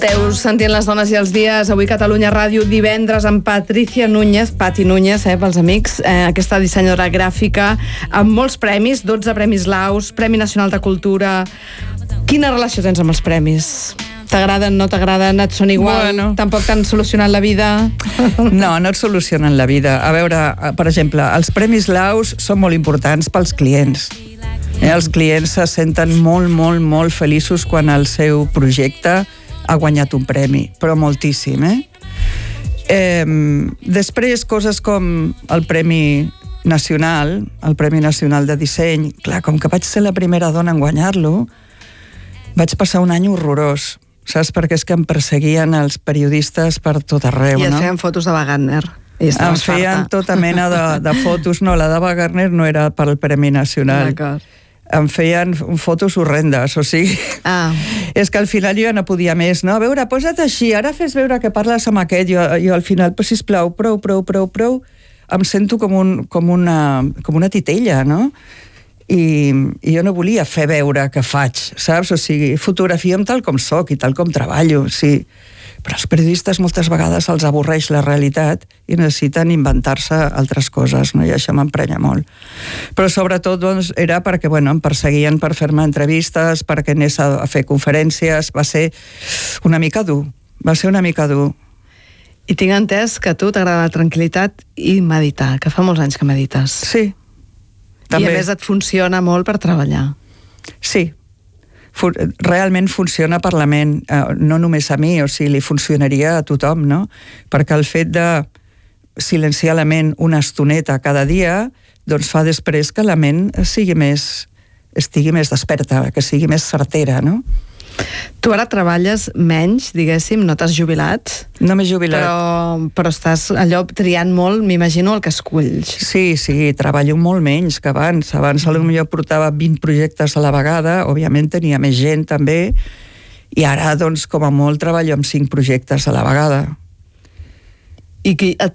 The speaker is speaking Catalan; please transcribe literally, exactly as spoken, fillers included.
Esteu sentint les dones i els dies, avui Catalunya Ràdio, divendres amb Patricia Núñez, Pati Núñez, eh, pels amics, eh, aquesta dissenyadora gràfica, amb molts premis, dotze premis Laus, Premi Nacional de Cultura. Quina relació tens amb els premis? T'agraden, no t'agraden, et són igual? Bueno. Tampoc t'han solucionat la vida? No, no et solucionen la vida. A veure, per exemple, els premis Laus són molt importants pels clients. Eh, els clients se senten molt, molt, molt feliços quan el seu projecte ha guanyat un premi, però moltíssim, eh? eh? Després, coses com el Premi Nacional, el Premi Nacional de Disseny, clar, com que vaig ser la primera dona en guanyar-lo, vaig passar un any horrorós, saps? Perquè és que em perseguien els periodistes per tot arreu, I et no? feien fotos de Wagner. Em feien tota mena de, de fotos, no, la de Wagner no era per al Premi Nacional. D'acord. Em feien fotos horrendes, o sigui... Ah. És que al final jo ja no podia més, no? A veure, posa't així, ara fes veure que parles amb aquest, jo, jo al final, però sisplau, prou, prou, prou, prou, em sento com, un, com, una, com una titella, no? I, I jo no volia fer veure que faig, saps? O sigui, fotografia'm tal com soc i tal com treballo, sí. Però als periodistes moltes vegades els avorreix la realitat i necessiten inventar-se altres coses, no? I això m'emprenya molt. Però sobretot doncs, era perquè bueno, em perseguien per fer-me entrevistes, perquè anés a, a fer conferències, va ser una mica dur, va ser una mica dur. I tinc entès que a tu t'agrada la tranquil·litat i meditar, que fa molts anys que medites. Sí. També. I a més et funciona molt per treballar. Sí. Realment funciona per la ment, no només a mi, o sigui, li funcionaria a tothom, no? Perquè el fet de silenciar la ment una estoneta cada dia, doncs fa després que la ment sigui més, estigui més desperta, que sigui més certera, no? Tu ara treballes menys, diguéssim, no t'has jubilat? No m'he jubilat. Però, però estàs allò triant molt, m'imagino, el que esculls. Sí, sí, treballo molt menys que abans. Abans potser portava vint projectes a la vegada, òbviament tenia més gent també, i ara, doncs, com a molt, treballo amb cinc projectes a la vegada. I qui, et